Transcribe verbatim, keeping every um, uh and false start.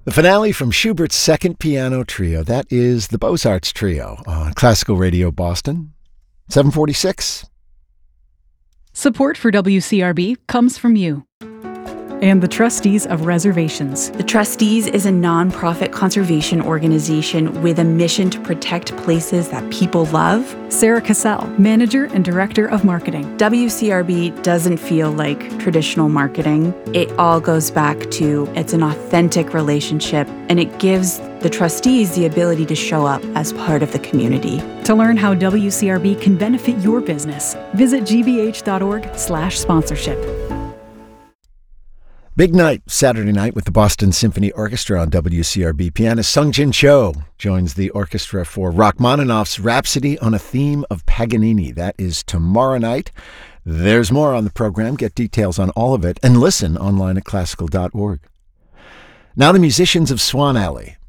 The finale from Schubert's Second Piano Trio. That is the Beaux-Arts Trio on Classical Radio Boston. seven forty-six. Support for W C R B comes from you and the Trustees of Reservations. The Trustees is a nonprofit conservation organization with a mission to protect places that people love. Sarah Cassell, Manager and Director of Marketing. W C R B doesn't feel like traditional marketing. It all goes back to it's an authentic relationship, and it gives the trustees the ability to show up as part of the community. To learn how W C R B can benefit your business, visit g b h dot org slash sponsorship. Big night Saturday night with the Boston Symphony Orchestra on W C R B. Pianist Sung Jin Cho joins the orchestra for Rachmaninoff's Rhapsody on a Theme of Paganini. That is tomorrow night. There's more on the program. Get details on all of it and listen online at classical dot org. Now the musicians of Swan Alley